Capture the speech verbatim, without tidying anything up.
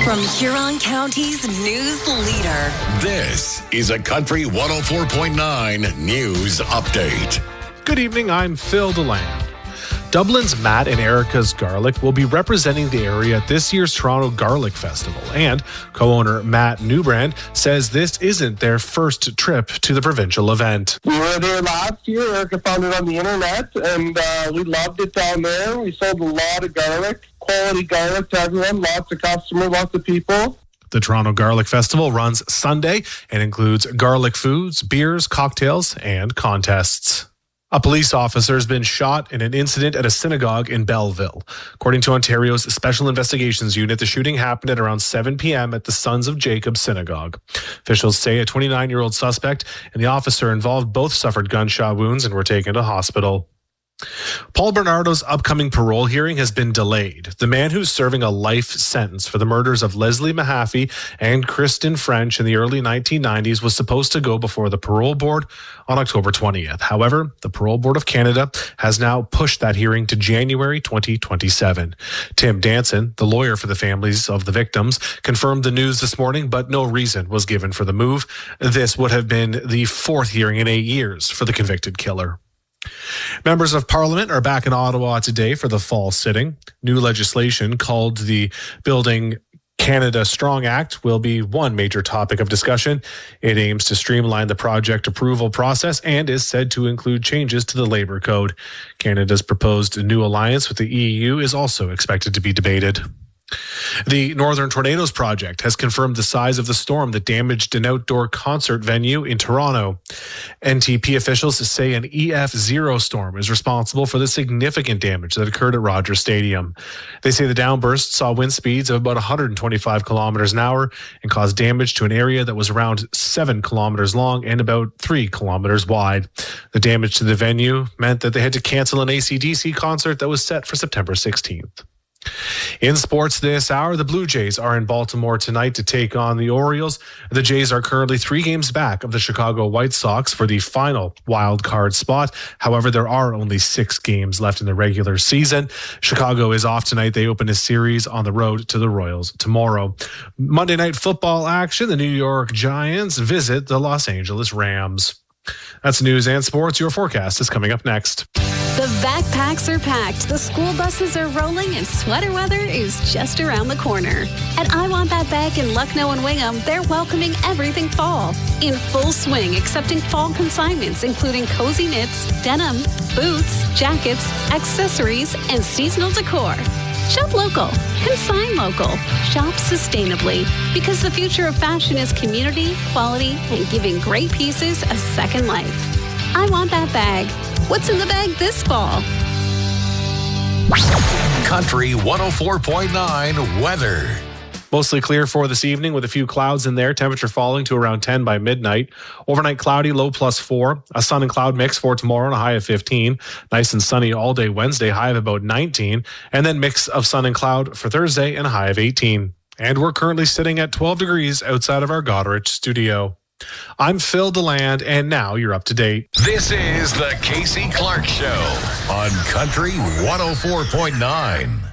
From Huron County's news leader. This is a Country one oh four point nine News Update. Good evening, I'm Phil DeLand. Dublin's Matt and Erica's Garlic will be representing the area at this year's Toronto Garlic Festival, and co-owner Matt Newbrand says this isn't their first trip to the provincial event. We were there last year. Erica found it on the internet, and uh, we loved it down there. We sold a lot of garlic, quality garlic to everyone, lots of customers, lots of people. The Toronto Garlic Festival runs Sunday and includes garlic foods, beers, cocktails, and contests. A police officer has been shot in an incident at a synagogue in Belleville. According to Ontario's Special Investigations Unit, the shooting happened at around seven p.m. at the Sons of Jacob Synagogue. Officials say a twenty-nine-year-old suspect and the officer involved both suffered gunshot wounds and were taken to hospital. Paul Bernardo's upcoming parole hearing has been delayed. The man who's serving a life sentence for the murders of Leslie Mahaffey and Kristen French in the early nineteen nineties was supposed to go before the parole board on October twentieth. However, the Parole Board of Canada has now pushed that hearing to January twenty twenty-seven. Tim Danson, the lawyer for the families of the victims, confirmed the news this morning, but no reason was given for the move. This would have been the fourth hearing in eight years for the convicted killer. Members of Parliament are back in Ottawa today for the fall sitting. New legislation called the Building Canada Strong Act will be one major topic of discussion. It aims to streamline the project approval process and is said to include changes to the Labour Code. Canada's proposed new alliance with the E U is also expected to be debated. The Northern Tornadoes Project has confirmed the size of the storm that damaged an outdoor concert venue in Toronto. N T P officials say an E F zero storm is responsible for the significant damage that occurred at Rogers Stadium. They say the downburst saw wind speeds of about one hundred twenty-five kilometers an hour and caused damage to an area that was around seven kilometers long and about three kilometers wide. The damage to the venue meant that they had to cancel an A C D C concert that was set for September sixteenth. In sports this hour, the Blue Jays are in Baltimore tonight to take on the Orioles. The Jays are currently three games back of the Chicago White Sox for the final wild card spot. However, there are only six games left in the regular season. Chicago is off tonight. They open a series on the road to the Royals tomorrow. Monday Night Football action. The New York Giants visit the Los Angeles Rams. That's news and sports. Your forecast is coming up next. The backpacks are packed, the school buses are rolling, and sweater weather is just around the corner. At I Want That Bag in Lucknow and Wingham, they're welcoming everything fall. In full swing, accepting fall consignments, including cozy knits, denim, boots, jackets, accessories, and seasonal decor. Shop local, consign local, shop sustainably, because the future of fashion is community, quality, and giving great pieces a second life. I Want That Bag. What's in the bag this fall? Country one oh four point nine weather. Mostly clear for this evening with a few clouds in there. Temperature falling to around ten by midnight. Overnight cloudy, low plus four. A sun and cloud mix for tomorrow and a high of fifteen. Nice and sunny all day Wednesday, high of about nineteen. And then mix of sun and cloud for Thursday and a high of eighteen. And we're currently sitting at twelve degrees outside of our Goderich studio. I'm Phil DeLand, and now you're up to date. This is the Casey Clark Show on Country one oh four point nine.